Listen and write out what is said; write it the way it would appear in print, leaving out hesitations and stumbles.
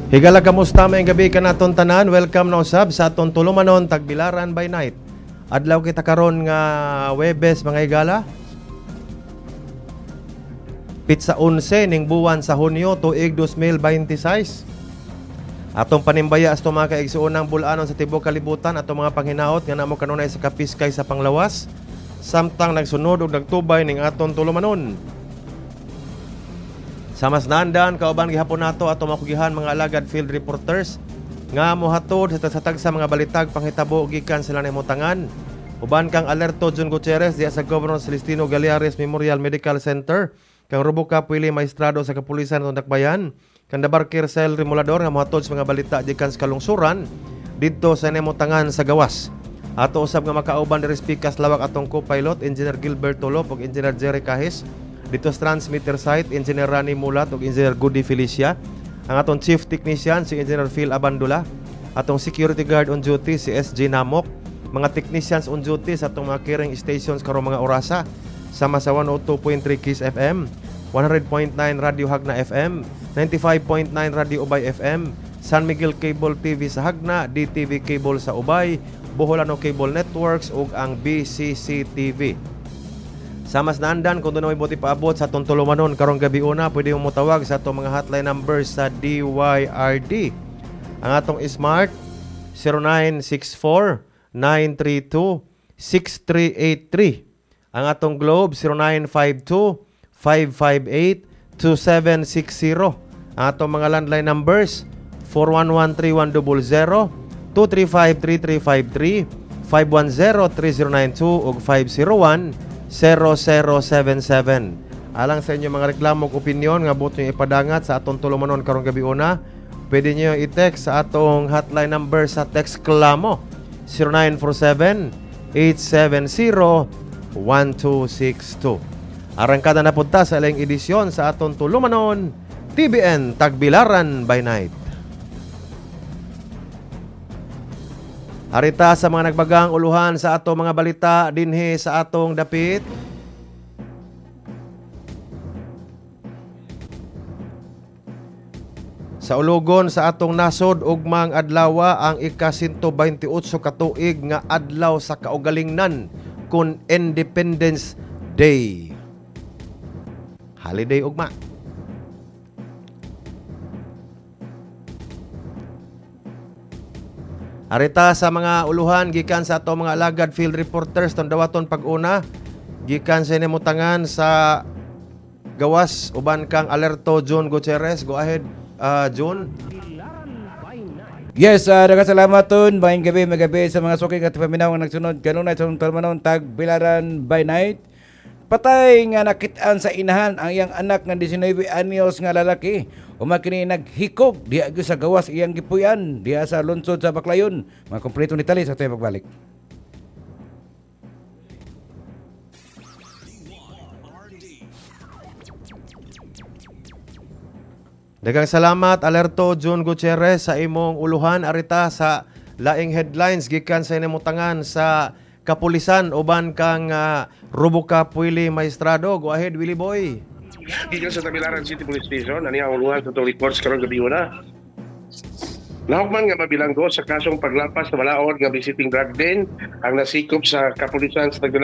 Higala kamusta may gabi ka naton tanan. Welcome na usab sa aton tulumanon Tagbilaran by Night. Adlaw kita karon nga Webes mga higala. Pitsa 11 ning buwan sa Hunyo tuig 2026. Atong panimbaya asto mga kaigsuonang bulanon sa tibuok kalibutan atong mga panghinaot nga namo kanunay sa kapiskay sa panglawas samtang nagsunod ug nagtubay ning aton tulumanon. Sa mas naandan, kauban gihapon nato ato makugihan mga alagad field reporters nga mohatod sa tag sa mga balitag panghitabo gikan sila nahimutangan. Uban kang Alerto Jun Gutierrez diya sa Governor Celestino Galeares Memorial Medical Center, kang Rubuka Pili Maestrado sa Kapulisan ng Dakbayan, kang Dabarkir Cel Remulador nga mohatod sa mga balita gikan sa kalungsuran didto sa nahimutangan sa gawas. Ato usab nga makauban diri speakers lawak atong co-pilot Engineer Gilbert Tolop ug Engineer Jerry Kahis. Dito sa transmitter site, Engineer Rani Mulat ug Engineer Goody Felicia. Ang atong Chief Technician, si Engineer Phil Abandula. Atong Security Guard on duty, si SG Namok. Mga Technicians on duty sa atong mga carrying stations karong mga orasa. Sama sa 102.3 Kiss FM, 100.9 Radio Hagna FM, 95.9 Radio Ubay FM, San Miguel Cable TV sa Hagna, DTV Cable sa Ubay, Boholano Cable Networks ug ang BCC TV. Sa mas naandan, kung doon na may buti paabot sa atong tulumanon karong gabi una, pwede mo tawag sa atong mga hotline numbers sa DYRD. Ang atong Smart 0964-932-6383. Ang atong Globe 0952-558-2760. Ang atong mga landline numbers 411-3100, 235-3353, 510-3092 ug 501-0077. Alang sa inyo mga reklamo ug opinyon nga buot nyo ipadangat sa atong tulumanon karong gabi una, pwede nyo i-text sa atong hotline number sa text klamo 0947-870-1262. Arangkada na punta sa ilang edisyon sa atong tulumanon TBN Tagbilaran by Night. Arita sa mga nagbagang uluhan sa atong mga balita dinhi sa atong dapit. Sa ulugon sa atong nasod ugmang adlaw ang ika-128 katuig nga adlaw sa kaugalingnan kun Independence Day. Holiday ugma. Arita sa mga uluhan gikan sa ato mga alagad field reporters ton dawaton pag-una gikan sa inimutangan sa gawas uban kang Alerto Jun Gutierrez. Go ahead, Jun. Yes, nagkasalamat ton maayong gabi magabi sa mga suking at paminaw nga nagsunod kanunay sa tulumanon Tagbilaran by Night. Patay nga nakitaan sa inahan ang iyang anak nga 19 anyos nga lalaki. Umakini naghikog diha sa gawas iyang gipuyan diha sa lungsod sa Baclayon. Mga kompleto ni tali sa tayo pagbalik. Daghang salamat Alerto Jun Gutierrez sa imong uluhan arita sa laing headlines gikan sa inimutangan sa kapulisan uban kang Rubuka Pili Maestrado. Go ahead, Willie Boy. Gikan sa Tagbilaran City Police Station, ani ang uluhan sa reports karong gabi una. Nahukman nga mabilanggo sa kasong paglapas sa balaod nga visiting drug den ang nasikop sa kapulisan sa Tagbilaran